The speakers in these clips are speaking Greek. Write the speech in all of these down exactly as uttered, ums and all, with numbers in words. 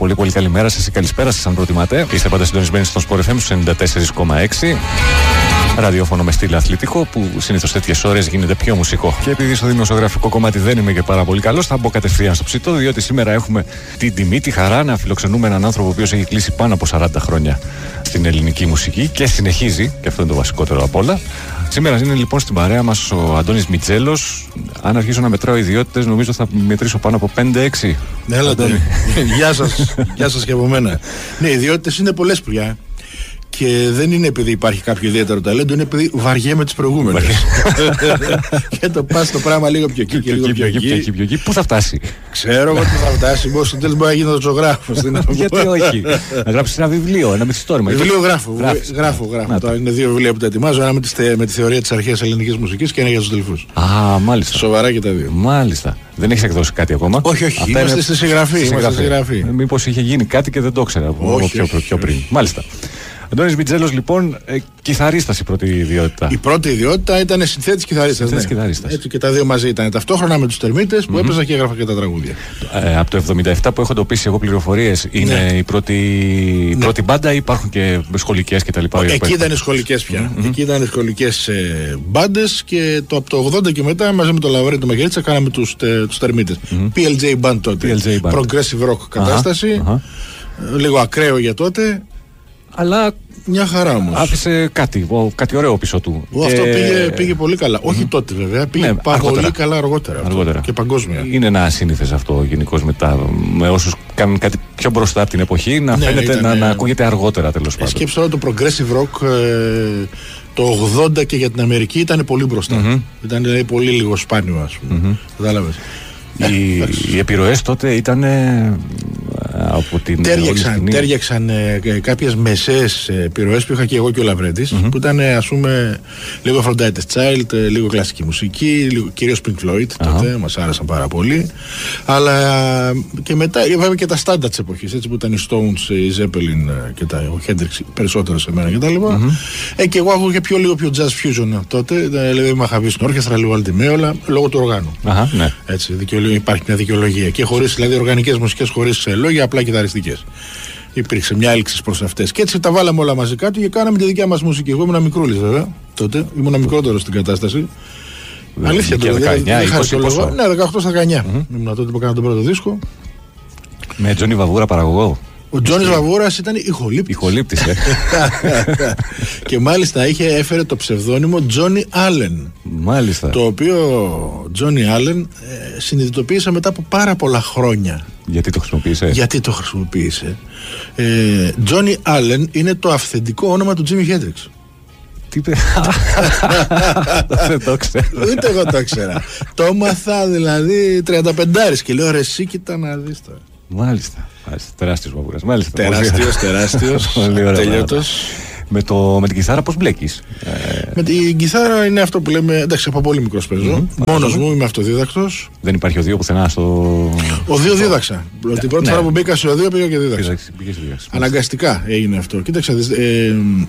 πολύ πολύ καλημέρα σας ή καλησπέρα σας αν προτιμάτε. Είστε πάντα συντονισμένοι στον Sport εφ εμ στους ενενήντα τέσσερα κόμμα έξι. Ραδιόφωνο με στυλ αθλητικό που συνήθως τέτοιες ώρες γίνεται πιο μουσικό. Και επειδή στο δημοσιογραφικό κομμάτι δεν είμαι και πάρα πολύ καλός, θα μπω κατευθείαν στο ψητό, διότι σήμερα έχουμε την τιμή, τη χαρά να φιλοξενούμε έναν άνθρωπο ο οποίος έχει κλείσει πάνω από σαράντα χρόνια στην ελληνική μουσική και συνεχίζει, και αυτό είναι το βασικότερο απ' όλα. Σήμερα είναι λοιπόν στην παρέα μας ο Αντώνης Μιτζέλος. Αν αρχίσω να μετράω ιδιότητες, νομίζω θα μετρήσω πάνω από πέντε έξι. Ναι, έλατε. Γεια σας. Γεια σας και από μένα. Ναι, οι ιδιότητες είναι πολλές πια. Και δεν είναι επειδή υπάρχει κάποιο ιδιαίτερο ταλέντο, είναι επειδή βαριέμαι τις προηγούμενες. Και το πας το πράγμα λίγο πιο εκεί και λίγο πιο εκεί. Πού θα φτάσει? Ξέρω εγώ τι θα φτάσει. Μπορεί στο τέλος μπορεί να γίνει ζωγράφος. Γιατί όχι? Να γράψεις ένα βιβλίο, ένα μυθιστόρημα. Βιβλίο γράφω. Γράφω, γράφω. Είναι δύο βιβλία που τα ετοιμάζω. Ένα με τη θεωρία της αρχαίας ελληνικής μουσικής και ένα για τους τελικούς. Α, μάλιστα. Σοβαρά και τα δύο. Μάλιστα. Δεν έχεις εκδώσει κάτι ακόμα? Όχι, όχι. Είμαστε στη συγγραφή. Μήπως είχε γίνει κάτι και δεν το ήξερα πιο πριν. Μάλιστα. Αντώνης Μιτζέλος, λοιπόν, ε, κιθαρίστας η πρώτη ιδιότητα. Η πρώτη ιδιότητα ήταν συνθέτης κιθαρίστας. Συνθέτης ναι. κιθαρίστας. Έτσι και τα δύο μαζί ήταν. Ταυτόχρονα με τους Τερμίτες που mm-hmm. έπαιζα και έγραφα και τα τραγούδια. Ε, από το εβδομήντα επτά που έχω εντοπίσει εγώ πληροφορίες, είναι ναι. η πρώτη, ναι. πρώτη μπάντα ή υπάρχουν και σχολικές κτλ? Εκεί ήταν σχολικές πια. Mm-hmm. Εκεί ήταν σχολικές ε, μπάντες και το, από το ογδόντα και μετά μαζί με τον Λαβρέντη το Μεγερίτσα κάναμε τους, τε, τους Τερμίτες. Mm-hmm. πι ελ τζέι Band τότε. πι ελ τζέι Band. Progressive rock κατάσταση. Uh-huh. Uh-huh. Λίγο ακραίο για τότε. Αλλά μια χαρά όμως. Άφησε κάτι, κάτι ωραίο πίσω του. Ο, αυτό πήγε, πήγε πολύ καλά. Mm-hmm. Όχι τότε βέβαια, πήγε ναι, πάρα πολύ καλά αργότερα. αργότερα. Και παγκόσμια. Είναι ένα ασύνηθες αυτό γενικώς μετά. Με όσους κάνουν κάτι πιο μπροστά από την εποχή να ναι, φαίνεται ήταν, να, να ακούγεται αργότερα τέλος πάντων. Σκέψτε τώρα το progressive rock ε, το ογδόντα και για την Αμερική ήταν πολύ μπροστά. Mm-hmm. Ήταν δηλαδή, πολύ λίγο σπάνιο, ας πούμε. Mm-hmm. Κατάλαβες. Οι, οι επιρροές τότε ήταν από την τέριαξαν, τέριαξαν ε, κάποιες μεσαίες επιρροές που είχα και εγώ και ο Λαβρέντης mm-hmm. που ήταν ας πούμε λίγο Aphrodite's Child, λίγο κλασική μουσική, λίγο, κυρίως Pink Floyd τότε, uh-huh. μας άρεσαν πάρα πολύ, αλλά και μετά βέβαια και τα στάντα της εποχής, έτσι που ήταν οι Stones, οι Zeppelin και τα, ο Hendrix περισσότερο σε μένα και τα λοιπά mm-hmm. ε, και εγώ έχω και πιο λίγο πιο jazz fusion τότε, δηλαδή είμαι χαβή στην όρχεστρα, λίγο αλτιμέολα, λόγω του οργάνου uh-huh, ναι. Έτσι, υπάρχει μια δικαιολογία και χωρίς δηλαδή οργανικές μουσικές χωρίς λόγια, απλά κιθαριστικές. Υπήρξε μια έλξη προς αυτές. Και έτσι τα βάλαμε όλα μαζί κάτω και κάναμε τη δικιά μας μουσική. Εγώ ήμουν μικρούλης βέβαια τότε, ήμουν μικρότερο στην κατάσταση. Δε, αλήθεια το δεκαεννιά, είκοσι, ναι, δεκαοκτώ στα δεκαεννιά. Mm-hmm. Ήμουν τότε που έκανα τον πρώτο δίσκο. Με Τζόνι Βαβούρα παραγωγό. Ο Τζόνις Βαβούρας ήταν ηχολήπτης. Ηχολήπτης, ε. Και μάλιστα είχε έφερε το ψευδόνυμο Τζόνι Άλεν. Μάλιστα. Το οποίο Τζόνι Άλεν ε, συνειδητοποίησα μετά από πάρα πολλά χρόνια. Γιατί το χρησιμοποίησε? Γιατί το χρησιμοποίησε. Τζόνι Άλεν είναι το αυθεντικό όνομα του Τζίμι Χέντριξ. Τι είπε? Δεν το ξέρω. Ούτε εγώ το ήξερα. Το έμαθα δηλαδή τριανταπεντάρης και λέω ρε εσύ κοίτα να δεις τώρα. Μάλιστα. Τεράστιος Βαβούρας. Μάλιστα. Τεράστιος, τεράστιος. Τελειώτος. Με, το, με την κιθάρα πώς μπλέκεις? Με την κιθάρα είναι αυτό που λέμε. Εντάξει, από πολύ μικρός παίζω. Mm-hmm. Μόνος μου, είμαι αυτοδίδακτος. Δεν υπάρχει οδείο πουθενά στο. Οδείο δίδαξα. Yeah. Την πρώτη ναι. φορά που μπήκα σε οδείο πήγα και δίδαξα. Πήγες, πήγες, αναγκαστικά έγινε αυτό. Κοίταξε. Ε,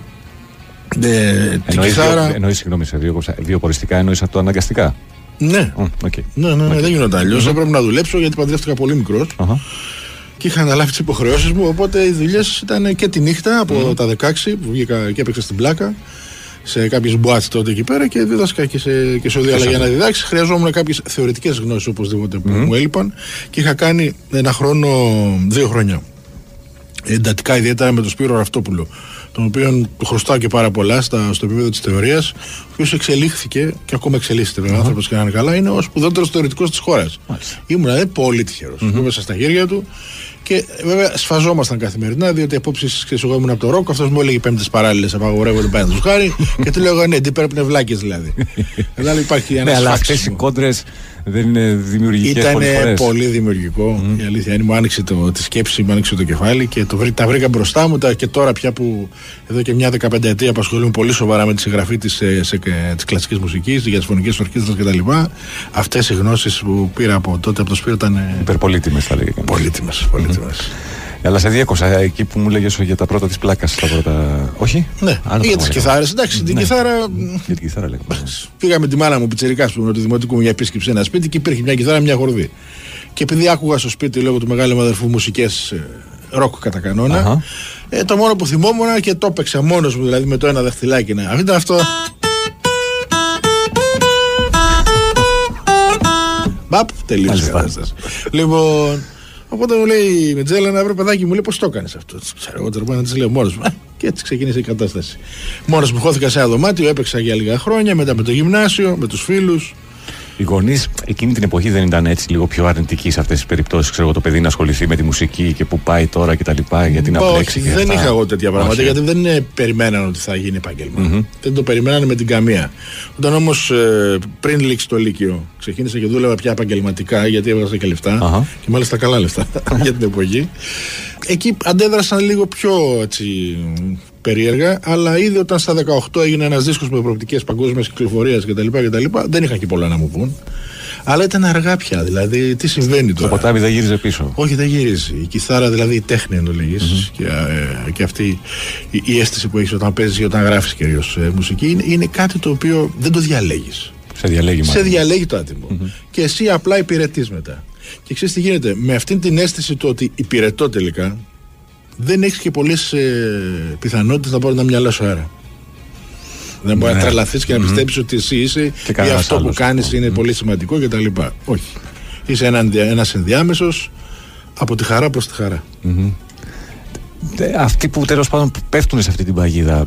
ε, την κιθάρα. Εννοείς, συγγνώμη, σε δύο, δύο ποριστικά εννοείς το αναγκαστικά. Ναι. Mm, okay. Ναι, ναι, ναι, okay. Δεν γινόταν αλλιώς. Mm-hmm. Έπρεπε να δουλέψω γιατί παντρεύτηκα πολύ μικρός. Uh-huh. Και είχα αναλάβει τις υποχρεώσεις μου, οπότε οι δουλειές ήταν και τη νύχτα από mm. τα δεκαέξι που βγήκα και έπαιξα στην Πλάκα σε κάποιες μπουάτς τότε εκεί πέρα και δίδασκα και σε, και σε οδεία. Αλλά για να διδάξει χρειαζόμουν κάποιες θεωρητικές γνώσεις οπωσδήποτε που mm. μου έλειπαν και είχα κάνει ένα χρόνο, δύο χρόνια εντατικά, ιδιαίτερα με τον Σπύρο Ραυτόπουλο, τον οποίο του χρωστάω και πάρα πολλά στα, στο επίπεδο της θεωρίας, ο οποίος εξελίχθηκε και ακόμα εξελίσσεται βέβαια, mm-hmm. άνθρωπος και να είναι καλά, είναι ο σπουδαιότερος θεωρητικός της χώρας. Mm-hmm. Ήμουν δηλαδή πολύ τυχερός. Mm-hmm. Ήμουν στα χέρια του και βέβαια σφαζόμασταν καθημερινά, διότι απόψεις ξέρεις, εγώ ήμουν από το ροκ, αυτός μου έλεγε πέμπτες παράλληλες, απαγορεύονται πάνε τους χάρη και του λέω ναι, τι πρέπει να βλάκες δηλαδή. Δηλαδή υπάρχει ένα. Ναι, αλλά αυτές οι κόντρες δεν είναι δημιουργικές. Ήταν πολύ δημιουργικό. Mm. Η αλήθεια είναι, μου άνοιξε το, τη σκέψη, μου άνοιξε το κεφάλι και το, τα βρήκα μπροστά μου. Τα, και τώρα πια που εδώ και μια δεκαπενταετία απασχολούμαι πολύ σοβαρά με τη συγγραφή της κλασικής μουσικής, για τις φωνικές ορχήστρες κτλ. Αυτές οι γνώσεις που πήρα από τότε από το Σπύρο ήταν. Υπερπολίτιμες θα λέγαμε. Πολύτιμες. πολύτιμες. Mm-hmm. Αλλά σε διέκοψα εκεί που μου λέγες για τα πρώτα της Πλάκας. Τα πρώτα. Όχι. Ναι, για τις κιθάρες. Εντάξει, την κιθάρα. Για την κιθάρα λέγαμε. Πήγαμε τη μάνα μου πιτσιρικά του δημοτικού μου για επίσκεψη σε ένα σπίτι και υπήρχε μια κιθάρα, μια χορδή. Και επειδή άκουγα στο σπίτι λόγω του μεγάλου αδερφού μουσικές ροκ κατά κανόνα. Uh-huh. Ε, το μόνο που θυμόμουν και το έπαιξα μόνος μου, δηλαδή με το ένα δαχτυλάκι. Ναι. Αυτό ήταν αυτό. Μπαπ, τελείωσε η κατάσταση. Λοιπόν, οπότε μου λέει η Μετζέλα, να βρω παιδάκι μου, λέει πώς το έκανες αυτό. Ξέρω εγώ τώρα, να της λέω μόνος μου. Και έτσι ξεκίνησε η κατάσταση. Μόνος μου χώθηκα σε ένα δωμάτιο, έπαιξα για λίγα χρόνια, μετά με το γυμνάσιο, με τους φίλους. Οι γονείς εκείνη την εποχή δεν ήταν έτσι λίγο πιο αρνητικοί σε αυτές τις περιπτώσεις? Ξέρω εγώ, το παιδί να ασχοληθεί με τη μουσική και που πάει τώρα κτλ. Γιατί να πλέξει. Όχι, δεν είχα εγώ τέτοια πράγματα. Γιατί δεν ε, περιμέναν ότι θα γίνει επάγγελμα. Mm-hmm. Δεν το περιμένανε με την καμία. Όταν όμως ε, πριν λήξει το Λύκειο, ξεκίνησα και δούλευα πια επαγγελματικά, γιατί έβγαζα και λεφτά. Uh-huh. Και μάλιστα καλά λεφτά για την εποχή. Εκεί αντέδρασαν λίγο πιο έτσι, περίεργα, αλλά ήδη όταν στα δεκαοκτώ έγινε ένας δίσκος με προοπτικές παγκόσμιας κυκλοφορίας κτλ. Δεν είχαν και πολλά να μου πούν. Αλλά ήταν αργά πια, δηλαδή τι συμβαίνει τώρα. Το ποτάμι δεν γύριζε πίσω. Όχι, δεν γυρίζει. Η κιθάρα, δηλαδή η τέχνη, αν το λέγεις, mm-hmm. και, ε, και αυτή η, η αίσθηση που έχεις όταν παίζεις ή όταν γράφεις κυρίως ε, μουσική, είναι, είναι κάτι το οποίο δεν το διαλέγεις. Σε διαλέγει μάλλον. Σε διαλέγει το άτιμο. Mm-hmm. Και εσύ απλά υπηρετείς μετά. Και ξέρεις τι γίνεται, με αυτήν την αίσθηση του ότι υπηρετώ τελικά, δεν έχεις και πολλές ε, πιθανότητες να πάρει να μυαλάσου αέρα. Δεν μπορεί ναι. να τρελαθείς και να mm-hmm. πιστέψεις ότι εσύ είσαι ή αυτό που κάνεις είναι mm-hmm. πολύ σημαντικό κτλ. Όχι. Είσαι ένα, ένας ενδιάμεσος από τη χαρά προς τη χαρά. Mm-hmm. Αυτοί που τέλος πάντων πέφτουν σε αυτή την παγίδα,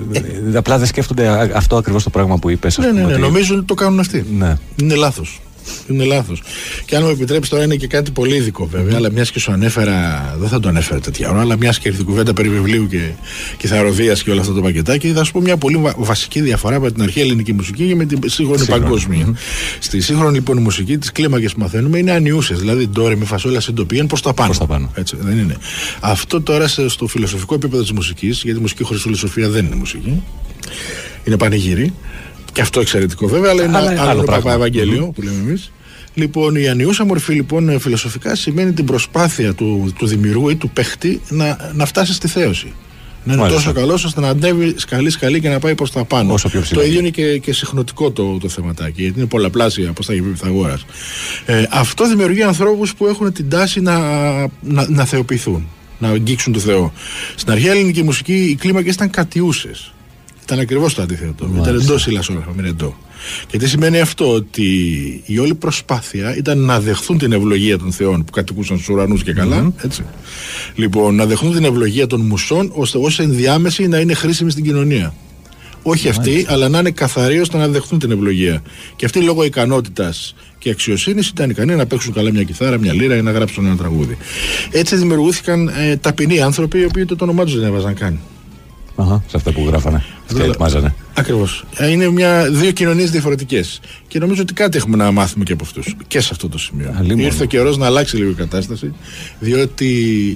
ε, απλά δεν σκέφτονται αυτό ακριβώς το πράγμα που είπες. Ναι, ναι, ναι, ότι... νομίζουν ότι το κάνουν αυτοί. Ναι. Είναι λάθος. Είναι λάθος. Και αν μου επιτρέψει, τώρα είναι και κάτι πολύ ειδικό βέβαια, mm-hmm. αλλά μιας και σου ανέφερα, δεν θα το ανέφερα τέτοια ώρα, αλλά μιας και ήρθε κουβέντα περί βιβλίου και κιθαροδίας και όλο αυτό το πακετάκι, θα σου πω μια πολύ βασική διαφορά από την αρχαία ελληνική μουσική και με την σύγχρονη παγκόσμια. Mm-hmm. Στη σύγχρονη λοιπόν μουσική, τις κλίμακες που μαθαίνουμε είναι ανιούσες, δηλαδή ντόρε με φασόλα συντοπίαν προς τα πάνω. Προς τα πάνω. Έτσι, δεν είναι. Αυτό τώρα στο φιλοσοφικό επίπεδο της μουσικής, γιατί η μουσική χωρίς φιλοσοφία δεν είναι μουσική, είναι πανηγύρι. Και αυτό εξαιρετικό βέβαια, αλλά είναι άλλο, άλλο πράγμα Ευαγγέλιο mm-hmm. που λέμε εμείς. Λοιπόν, η ανιούσα μορφή λοιπόν φιλοσοφικά σημαίνει την προσπάθεια του, του δημιουργού ή του παίχτη να, να φτάσει στη θέωση. Να είναι Μάλιστα. τόσο καλός ώστε να ανέβει σκαλί-σκαλί και να πάει προς τα πάνω. Το ίδιο είναι και, και συχνοτικό το, το θεματάκι, γιατί είναι πολλαπλάσια, όπως θα είπε ο Πυθαγόρας. Ε, αυτό δημιουργεί ανθρώπους που έχουν την τάση να, να, να θεοποιηθούν, να αγγίξουν το Θεό. Στην αρχαία ελληνική μουσική οι κλίμακες ήταν κατιούσες. Ήταν ακριβώς το αντίθετο. Ήταν εντός ηλασόρφα, μην εντό. Και τι σημαίνει αυτό, ότι η όλη προσπάθεια ήταν να δεχθούν την ευλογία των θεών που κατοικούσαν στους ουρανούς και καλά. Mm-hmm. Έτσι. Λοιπόν, να δεχθούν την ευλογία των μουσών ώστε ως ενδιάμεση να είναι χρήσιμη στην κοινωνία. Όχι αυτοί, αλλά να είναι καθαροί ώστε να δεχθούν την ευλογία. Και αυτοί λόγω ικανότητας και αξιοσύνης ήταν ικανοί να παίξουν καλά μια κιθάρα, μια λύρα ή να γράψουν ένα τραγούδι. Έτσι δημιουργήθηκαν ε, ταπεινοί άνθρωποι, οι οποίοι το, το όνομά τους δεν έβαζαν καν. Αχα, σε αυτά που γράφανε και ετοιμάζανε. Ακριβώς. Είναι μια, δύο κοινωνίες διαφορετικές. Και νομίζω ότι κάτι έχουμε να μάθουμε και από αυτούς. Και σε αυτό το σημείο. Αλίμονο. Ήρθε ο καιρός να αλλάξει λίγο η κατάσταση, διότι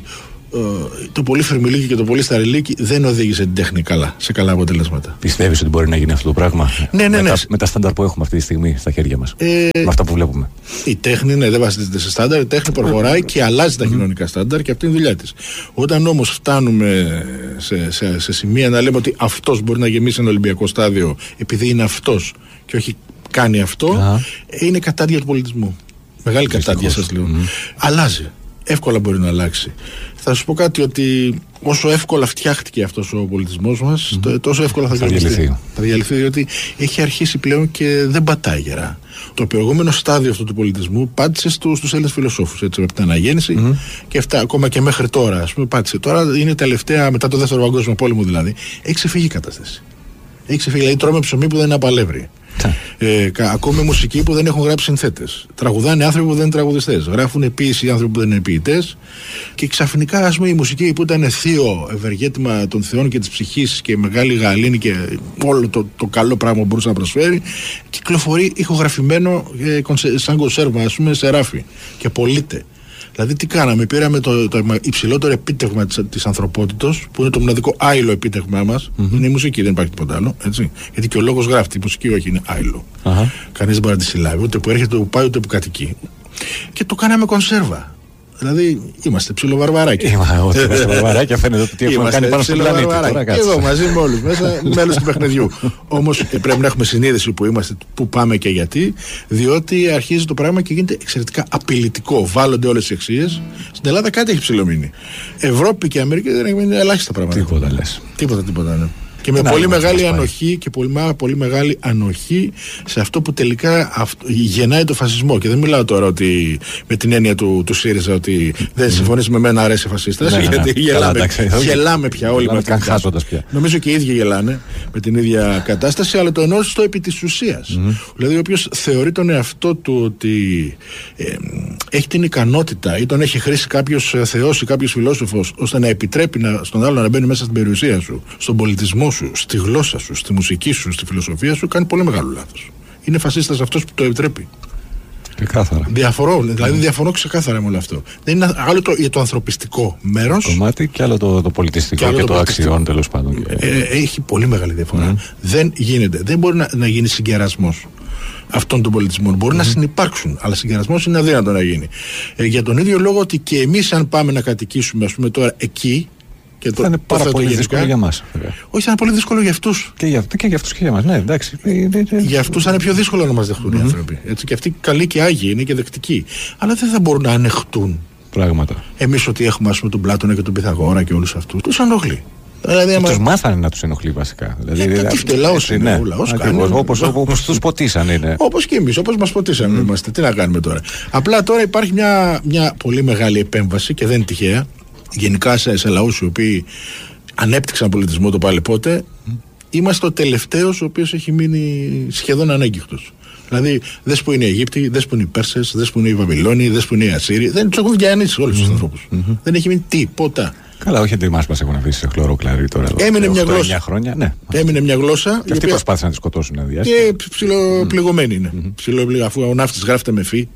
ε, το πολύ φερμιλίκι και το πολύ σταριλίκι δεν οδήγησε την τέχνη καλά, σε καλά αποτελέσματα. Πιστεύεις ότι μπορεί να γίνει αυτό το πράγμα? Ναι, ναι, ναι. Με, τα, με τα στάνταρ που έχουμε αυτή τη στιγμή στα χέρια μας. Ε, με αυτά που βλέπουμε. Η τέχνη, ναι, δεν βασίζεται σε στάνταρ. Η τέχνη προχωράει και αλλάζει τα κοινωνικά στάνταρ και αυτή είναι η δουλειά της. Όταν όμως φτάνουμε σε, σε, σε σημεία να λέμε ότι αυτός μπορεί να γεμίσει ένα Ολυμπιακό στάδιο επειδή είναι αυτός και όχι κάνει αυτό, Α. είναι κατάδια του πολιτισμού. Μεγάλη κατάδια, σας λέω. Mm. Αλλάζει. Εύκολα μπορεί να αλλάξει. Θα σου πω κάτι, ότι όσο εύκολα φτιάχτηκε αυτός ο πολιτισμός μας, mm-hmm. τόσο εύκολα θα, θα διαλυθεί. Θα διαλυθεί, διότι έχει αρχίσει πλέον και δεν πατάει γερά. Το προηγούμενο στάδιο αυτού του πολιτισμού πάτησε στους, στους Έλληνες φιλοσόφους, έτσι, από την αναγέννηση mm-hmm. και αυτά, ακόμα και μέχρι τώρα, ας πούμε, πάτησε. Τώρα είναι τελευταία, μετά το δεύτερο παγκόσμιο πόλεμο δηλαδή, έχει ξεφύγει η κατάσταση. Έχει ξεφύγει, δηλαδή τρώμε ψωμί που δεν είναι απαλεύρι. Ε, ακούμε μουσική που δεν έχουν γράψει συνθέτες. Τραγουδάνε άνθρωποι που δεν είναι τραγουδιστές. Γράφουν ποίηση άνθρωποι που δεν είναι ποιητές. Και ξαφνικά, ας πούμε, η μουσική που ήταν θείο ευεργέτημα των θεών και της ψυχής και μεγάλη γαλήνη και όλο το, το καλό πράγμα που μπορούσε να προσφέρει, κυκλοφορεί ηχογραφημένο ε, σαν κονσέρβα, ας πούμε, σε ράφι. Και πωλείται. Δηλαδή, τι κάναμε, πήραμε το, το υψηλότερο επίτευγμα της, της ανθρωπότητος, που είναι το μοναδικό άειλο επίτευγμά μας. Mm-hmm. Είναι η μουσική, δεν υπάρχει τίποτα άλλο. Έτσι. Γιατί και ο λόγος γράφει, η μουσική όχι είναι άειλο. Uh-huh. Κανείς δεν μπορεί να τη συλλάβει, ούτε που έρχεται, ούτε που πάει, ούτε που κατοικεί. Και το κάναμε κονσέρβα. Δηλαδή είμαστε ψιλοβαρβαράκια. Είμαστε βαρβαράκια, φαίνεται ότι έχουμε κάνει πάνω στον πλανήτη. Και εγώ μαζί με όλους μέσα, μέλος του παιχνιδιού. Όμως πρέπει να έχουμε συνείδηση που είμαστε, που πάμε και γιατί, διότι αρχίζει το πράγμα και γίνεται εξαιρετικά απειλητικό. Βάλλονται όλες οι αξίες. Στην Ελλάδα κάτι έχει ψηλομείνει. Ευρώπη και Αμερική δεν έχουν μείνει ελάχιστα πράγματα. Τίποτα λες. Τίποτα, τίποτα, ναι. Και με πολύ μεγάλη ανοχή και πολύ, πολύ μεγάλη ανοχή σε αυτό που τελικά αυτό, γεννάει το φασισμό. Και δεν μιλάω τώρα ότι με την έννοια του, του ΣΥΡΙΖΑ ότι δεν συμφωνείς με μένα, αρέσει φασίστας. Ναι, γιατί ναι, γελάμε, καλά, εντάξει, γελάμε πια όλοι με αυτήν την πια. Νομίζω και οι ίδιοι γελάνε με την ίδια κατάσταση, αλλά το εννοώ στο επί της ουσίας. Mm-hmm. Δηλαδή, όποιος θεωρεί τον εαυτό του ότι ε, έχει την ικανότητα ή τον έχει χρήσει κάποιος θεός ή κάποιος φιλόσοφος ώστε να επιτρέπει να, στον άλλο να μπαίνει μέσα στην περιουσία σου, στον πολιτισμό σου, στη γλώσσα σου, στη μουσική σου, στη φιλοσοφία σου, κάνει πολύ μεγάλο λάθος. Είναι φασίστας αυτός που το επιτρέπει. Ξεκάθαρα. Διαφορώ, δηλαδή mm. διαφωνώ ξεκάθαρα με όλο αυτό. Δεν είναι άλλο το, για το ανθρωπιστικό μέρος. Κομμάτι και άλλο το, το πολιτιστικό και, και το, το αξιόν τέλος πάντων. Ε, ε, έχει πολύ μεγάλη διαφορά. Mm. Δεν γίνεται. Δεν μπορεί να, να γίνει συγκερασμός αυτών των πολιτισμών. Μπορεί mm. να συνυπάρξουν, αλλά συγκερασμός είναι αδύνατο να γίνει. Ε, για τον ίδιο λόγο ότι και εμείς, αν πάμε να κατοικήσουμε, ας πούμε τώρα εκεί. Και το, θα είναι πάρα το πολύ γενικά, δύσκολο για μας. Όχι, θα είναι πολύ δύσκολο για αυτούς. Και για, και για αυτούς και για μας, ναι, εντάξει. Για αυτούς θα είναι πιο δύσκολο να μας δεχτούν mm-hmm. οι άνθρωποι. Έτσι, και αυτοί καλοί και άγιοι είναι και δεκτικοί. Αλλά δεν θα μπορούν να ανεχτούν πράγματα. Εμείς ότι έχουμε, ας πούμε, τον Πλάτωνα και τον Πυθαγόρα και όλους αυτούς. Τους ενοχλεί. Δηλαδή, άμα... Τους μάθανε να τους ενοχλεί βασικά. Δηλαδή, ε, τι φτελάος είναι, ναι, ο λαός κάνει. Όπως, όπως τους ποτίσαν είναι. Όπως και εμείς, όπως μας ποτίσαν mm. είμαστε. Τι να κάνουμε τώρα. Απλά τώρα υπάρχει μια, μια πολύ μεγάλη επέμβαση και δεν είναι τυχαία. Γενικά σε, σε λαούς οι οποίοι ανέπτυξαν πολιτισμό το πάλι πότε, mm. είμαστε ο τελευταίος ο οποίος έχει μείνει σχεδόν ανέγκυχτος. Δηλαδή, δες που είναι οι Αιγύπτιοι, δες που είναι οι Πέρσες, δες που είναι οι Βαβυλώνοι, δες που είναι οι Ασσύριοι. Δεν τους έχουν διανύσει όλους mm. τους ανθρώπους. Mm-hmm. Δεν έχει μείνει τίποτα. Καλά, όχι ότι εμάς μας έχουν αφήσει σε χλωρό κλαρί τώρα. Έμεινε μια γλώσσα. Χρόνια, ναι. Έμεινε μια γλώσσα. Και αυτοί οποία... προσπάθησαν να τη σκοτώσουν. Και ψιλοπληγωμένοι είναι. Mm-hmm. Ψιλοπληγ... Αφού ο ναύτης γράφεται με φύ.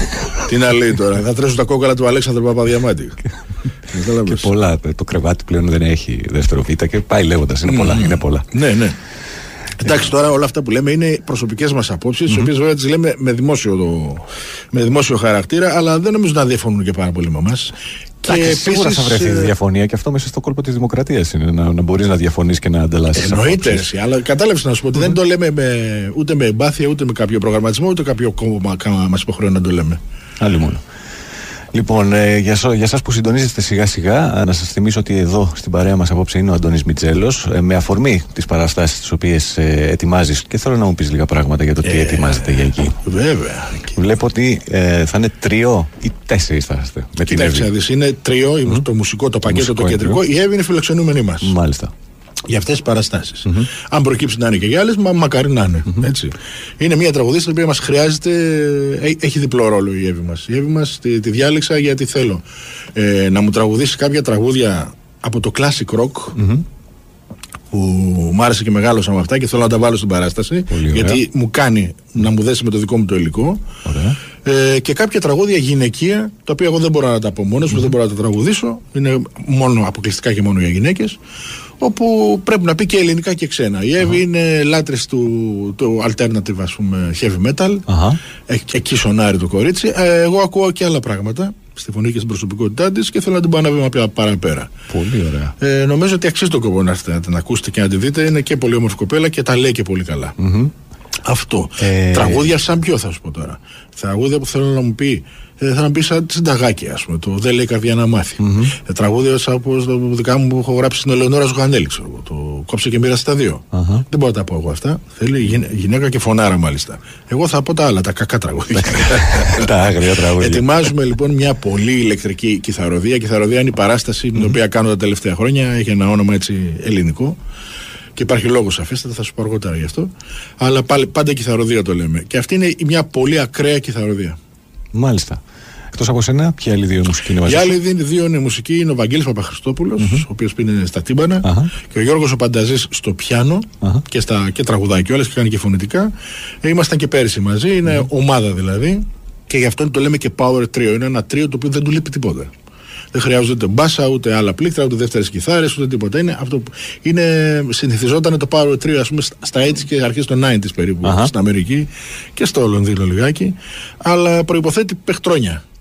Τι να λέει τώρα, θα τρέσουν τα κόκκαλα του Αλέξανδρου Παπαδιαμάντη. Και πολλά. Το κρεβάτι πλέον δεν έχει δεύτερο β' και πάει λέγοντας. Είναι πολλά. Είναι πολλά. Ναι, ναι. Εντάξει, τώρα όλα αυτά που λέμε είναι προσωπικές μας απόψεις, τις οποίες βέβαια τις λέμε με δημόσιο, με δημόσιο χαρακτήρα, αλλά δεν νομίζω να διαφωνούν και πάρα πολύ με εμάς. Και επίσης, σίγουρα θα βρεθεί διαφωνία και αυτό μέσα στο κόλπο της δημοκρατίας είναι να, να μπορείς να διαφωνείς και να ανταλλάσσεις. Εννοείται, αλλά κατάλαβες να σου πω ότι mm-hmm. δεν το λέμε με, ούτε με εμπάθεια, ούτε με κάποιο προγραμματισμό, ούτε κάποιο κόμμα μας υποχρεώνει να το λέμε. Άλλη μόνο. Λοιπόν, ε, για, για εσάς που συντονίζεστε σιγά σιγά, να σας θυμίσω ότι εδώ στην παρέα μας απόψε είναι ο Αντώνης Μιτζέλος, ε, με αφορμή τις παραστάσεις τις οποίες ε, ετοιμάζεις, και θέλω να μου πεις λίγα πράγματα για το τι ε, ετοιμάζετε για εκεί. Βέβαια. Βλέπω ότι ε, θα είναι τρίο ή τέσσερις θα είστε. Κοιτάξτε, είναι τρίο, mm-hmm. το μουσικό, το πακέτο, το, το κεντρικό. Η Εύη είναι φιλοξενούμενη μας. Μάλιστα. Για αυτές τις παραστάσεις. Mm-hmm. Αν προκύψει να είναι και για άλλες, μα, μακάρι να είναι. Mm-hmm. Έτσι. Είναι μια τραγουδίστρια η οποία μας χρειάζεται, έχει διπλό ρόλο η Εύη μας. Η Εύη μας τη, τη διάλεξα γιατί θέλω ε, να μου τραγουδήσει κάποια τραγούδια από το classic rock. Mm-hmm. Που μου άρεσε και μεγάλωσα με αυτά και θέλω να τα βάλω στην παράσταση. Γιατί μου κάνει να μου δέσει με το δικό μου το υλικό. Ε, και κάποια τραγούδια γυναικεία, τα οποία εγώ δεν μπορώ να τα πω μόνος μου, mm-hmm. δεν μπορώ να τα τραγουδήσω. Είναι μόνο, αποκλειστικά και μόνο για γυναίκες. Όπου πρέπει να πει και ελληνικά και ξένα. Η Εύη uh-huh. είναι λάτρης του, του alternative, ας πούμε, heavy metal. Uh-huh. Ε, εκεί σονάρει το κορίτσι. Ε, εγώ ακούω και άλλα πράγματα στη φωνή και στην προσωπικότητά της και θέλω να την πάω ένα βήμα παραπέρα. Πολύ ωραία. Ε, νομίζω ότι αξίζει τον κόπο να έρθετε να την ακούσετε και να τη δείτε. Είναι και πολύ όμορφη κοπέλα και τα λέει και πολύ καλά. Uh-huh. Αυτό. Ε... Τραγούδια σαν ποιο θα σου πω τώρα. Τραγούδια που θέλω να μου πει. Ε, θα μου πει σαν συνταγάκι, ας πούμε. Το δεν λέει καρδιά να μάθει. Mm-hmm. Ε, τραγούδια σαν το δικά μου που έχω γράψει στην Ελεονόρα Ζουχανέλη. Το κόψε και μοίρασε τα δύο. Uh-huh. Δεν μπορώ να τα πω εγώ αυτά. Θέλει γυ... γυναίκα και φωνάρα μάλιστα. Εγώ θα πω τα άλλα, τα κακά τραγούδια. Τα άγρια τραγούδια. Ετοιμάζουμε λοιπόν μια πολύ ηλεκτρική κιθαροδία. Κιθαροδία είναι η παράσταση mm-hmm. την οποία κάνω τα τελευταία χρόνια. Έχει ένα όνομα έτσι ελληνικό. Και υπάρχει λόγος αφήστατα, θα σου πω αργότερα γι' αυτό. Αλλά πάλι, πάντα κιθαροδία το λέμε. Και αυτή είναι μια πολύ ακραία κιθαροδία. Μάλιστα. Εκτός από σένα, ποιοι άλλοι δύο μουσικοί είναι μαζί? Οι άλλοι δύο είναι μουσικοί, είναι ο Βαγγέλης Παπαχριστόπουλος, mm-hmm. ο οποίος είναι στα τύμπανα, uh-huh. και ο Γιώργος ο Πανταζής στο πιάνο uh-huh. και, στα, και τραγουδάει κιόλας και κάνει και φωνητικά. Ε, ήμασταν και πέρυσι μαζί, είναι mm-hmm. ομάδα δηλαδή. Και γι' αυτό το λέμε και power trio. Είναι ένα τρίο το οποίο δεν του λείπει τίποτα. Δεν χρειάζεται ούτε μπάσα, ούτε άλλα πλήκτρα, ούτε δεύτερες κιθάρες, ούτε τίποτα. Είναι αυτό που είναι, συνηθιζόταν το power trio, ας πούμε, στα ογδόντα και αρχές των ενενήντα περίπου, uh-huh. στην Αμερική και στο Λονδίνο λιγάκι. Αλλά προϋποθέτει παιχτρόνια.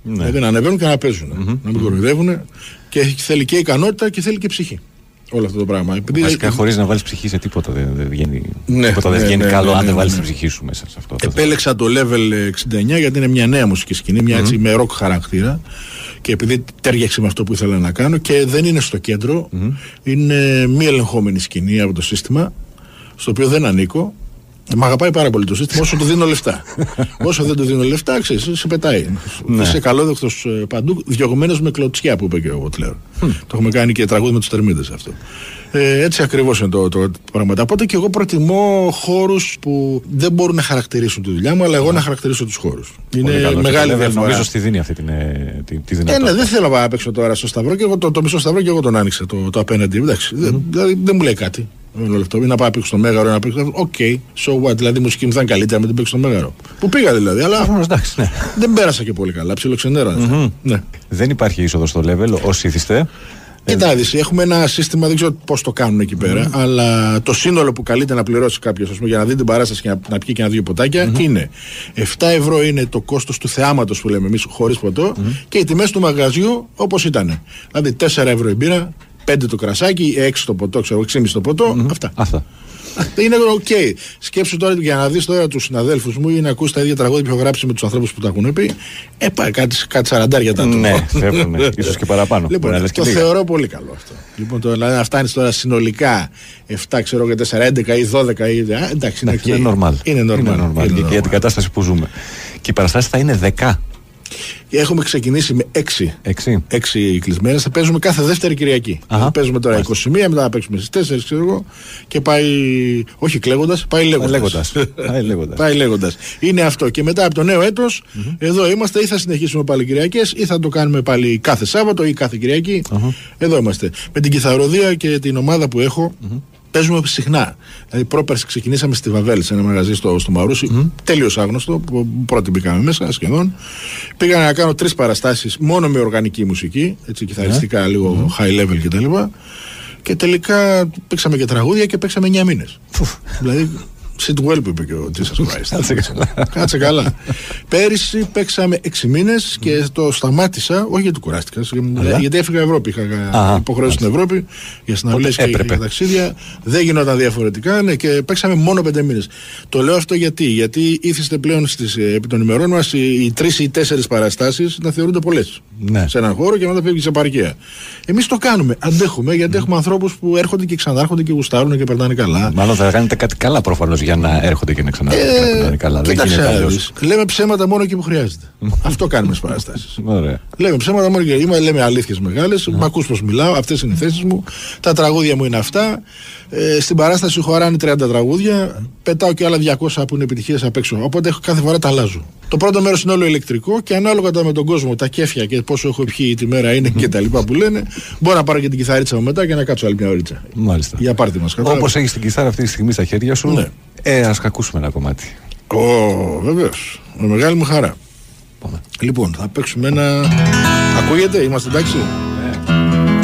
Ναι. Δηλαδή να ανεβαίνουν και να παίζουν. Mm-hmm. Να μην κοροϊδεύουν. Και θέλει και ικανότητα και θέλει και ψυχή. Όλο αυτό το πράγμα. Επειδή... Βασικά, χωρίς να βάλεις ψυχή σε τίποτα δεν, δεν βγαίνει, ναι, τίποτα ναι, δεν βγαίνει ναι, καλό ναι, ναι, αν δεν βάλεις ναι, ναι. την ψυχή σου μέσα σε αυτό. Επέλεξα το level εξήντα εννιά γιατί είναι μια νέα μουσική σκηνή, μια mm-hmm. έτσι με ροκ χαρακτήρα. Και επειδή τέριαξε με αυτό που ήθελα να κάνω και δεν είναι στο κέντρο, mm-hmm. είναι μη ελεγχόμενη σκηνή από το σύστημα, στο οποίο δεν ανήκω. Μ' αγαπάει πάρα πολύ το σύστημα όσο του δίνω λεφτά. Όσο δεν του δίνω λεφτά, ξέρεις, σε πετάει. Ναι. Είσαι καλόδεχτος παντού, διωγμένος με κλωτσιά που είπε και ο Βοτλέρ. Mm. Το έχουμε κάνει και τραγούδι με τους Τερμίδες αυτό. Ε, έτσι ακριβώς είναι το, το, το πράγμα. Οπότε και εγώ προτιμώ χώρους που δεν μπορούν να χαρακτηρίσουν τη δουλειά μου, αλλά εγώ mm. να χαρακτηρίσω τους χώρους. Είναι μεγάλη διαφορά. Νομίζω στη δίνει αυτή την, τη, τη δυνατότητα. Ε, ναι, δεν θέλω να παίξω τώρα στο Σταυρό και εγώ το, το μισό Σταυρό και εγώ τον άνοιξα το, το απέναντι. Εντάξει, mm. δεν, δηλαδή, δεν μου λέει κάτι. Ή να πάω να παίξω στο Μέγαρο, να παίξω. Οκ, okay, so what, δηλαδή η μουσική μου θα είναι καλύτερα με την παίξω στο Μέγαρο. Που πήγα δηλαδή, αλλά. Αφού, εντάξει, ναι. Δεν πέρασα και πολύ καλά, ψιλοξενέρα. Mm-hmm. Ναι. Δεν υπάρχει είσοδο στο level, όσοι ήθιστε. Κοιτά, ε... έχουμε ένα σύστημα, δεν ξέρω πώς το κάνουν εκεί πέρα, mm-hmm. αλλά το σύνολο που καλείται να πληρώσει κάποιος για να δει την παράσταση και να, να πιει και ένα δύο ποτάκια mm-hmm. είναι επτά ευρώ είναι το κόστος του θεάματος που λέμε εμείς χωρίς ποτό mm-hmm. και οι τιμές του μαγαζιού όπως ήταν. Δηλαδή τέσσερα ευρώ η μπύρα, πέντε το κρασάκι, έξι το ποτό, ξέρω, έξι το ποτό, mm-hmm. αυτά. Αυτά. Είναι οκ. Okay. Σκέψου τώρα για να δεις τώρα τους συναδέλφους μου ή να ακούσεις τα ίδια τραγούδια που έχω γράψει με τους ανθρώπους που τα έχουν πει. Ε, πάει κάτι, κάτι σαραντάρια τα ναι, φεύγουν, ίσως και παραπάνω. Λοιπόν, το και θεωρώ πολύ καλό αυτό. Λοιπόν, το, δηλαδή να φτάνεις τώρα συνολικά επτά, ξέρω και τέσσερα, έντεκα ή δώδεκα ή. Α, εντάξει, είναι, okay. είναι normal. Είναι normal. Είναι normal. Είναι normal. Και για την κατάσταση που ζούμε. Και οι παραστάσεις θα είναι δέκα. Έχουμε ξεκινήσει με έξι, έξι. έξι κλεισμένες. Θα παίζουμε κάθε δεύτερη Κυριακή. Θα παίζουμε τώρα Άς. είκοσι μία, μετά θα παίξουμε στις τέσσερις, ξέρω εγώ. Και πάει. Όχι κλαίγοντας, πάει λέγοντας. πάει λέγοντας. πάει λέγοντας. Είναι αυτό. Και μετά από το νέο έτος, mm-hmm. εδώ είμαστε ή θα συνεχίσουμε πάλι Κυριακές ή θα το κάνουμε πάλι κάθε Σάββατο ή κάθε Κυριακή. Mm-hmm. Εδώ είμαστε. Με την κιθαροδία και την ομάδα που έχω. Mm-hmm. Παίζουμε συχνά. Δηλαδή, πρόπερση ξεκινήσαμε στη Βαβέλ, σε ένα μαγαζί στο, στο Μαρούσι, mm. τελείως άγνωστο, που πρώτη μπήκαμε μέσα σχεδόν. Πήγα να κάνω τρεις παραστάσεις μόνο με οργανική μουσική, έτσι κιθαριστικά, yeah. λίγο mm. high level κτλ. Και, και τελικά παίξαμε και τραγούδια και παίξαμε εννιά μήνες. δηλαδή. Sit well που είπε και ο Jesus Christ. Κάτσε καλά. Πέρυσι παίξαμε έξι μήνες και το σταμάτησα, όχι γιατί κουράστηκα, γιατί έφυγα Ευρώπη. Είχα υποχρέωση στην Ευρώπη για συναυλίες και για ταξίδια. Δεν γινόταν διαφορετικά ναι, και παίξαμε μόνο πέντε μήνες. Το λέω αυτό γιατί, γιατί ήθιστε πλέον στις, επί των ημερών μας οι, οι τρεις ή τέσσερις παραστάσεις να θεωρούνται πολλές. Ναι. Σε έναν χώρο και μετά φεύγει σε επαρκεία. Εμείς το κάνουμε, αντέχουμε, γιατί mm. έχουμε ανθρώπους που έρχονται και ξανάρχονται και γουστάρουν και περνάνε καλά. Μάλλον θα κάνετε κάτι καλά προφανώς για να έρχονται και να ξανάρχονται ε, και να περνάνε καλά. Δεν γίνεται αλλιώς. Λέμε ψέματα μόνο εκεί που χρειάζεται. Αυτό κάνουμε στις παραστάσεις. Λέμε ψέματα μόνο εκεί. Είμαι, λέμε αλήθειες μεγάλες. Mm. Μ' ακούς πως μιλάω, αυτές είναι οι θέσεις μου. Τα τραγούδια μου είναι αυτά. Ε, στην παράσταση χωράνε τριάντα τραγούδια. Mm. Πετάω και άλλα διακόσια που είναι επιτυχίες απ' έξω. Οπότε κάθε φορά τα αλλάζω. Το πρώτο μέρος είναι όλο ηλεκτρικό και ανάλογα με τον κόσμο, τα κέφια και πόσο έχω πιει τη μέρα είναι και τα λοιπά που λένε, μπορώ να πάρω και την κιθαρίτσα μου μετά και να κάτσω άλλη μια ωρίτσα. Μάλιστα. Για πάρτι μας. Όπως έχεις την κιθάρα αυτή τη στιγμή στα χέρια σου, ναι. ε, ας ακούσουμε ένα κομμάτι. Ω, oh, βεβαίως. Με μεγάλη μου χαρά. Πάμε. Λοιπόν, θα παίξουμε ένα. Ακούγεται, είμαστε εντάξει. Yeah.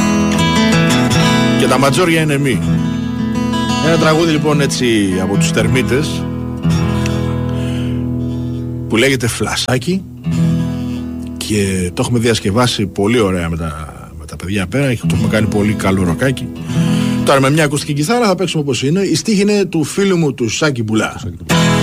Και τα ματζόρια είναι μη. Ένα τραγούδι λοιπόν έτσι από τους Τερμίτες που λέγεται Φλασάκι και το έχουμε διασκευάσει πολύ ωραία με τα, με τα παιδιά πέρα, το έχουμε κάνει πολύ καλό ροκάκι. Τώρα με μια ακουστική κιθάρα θα παίξουμε όπως είναι. Η στίχη είναι του φίλου μου του Σάκη Μπουλά.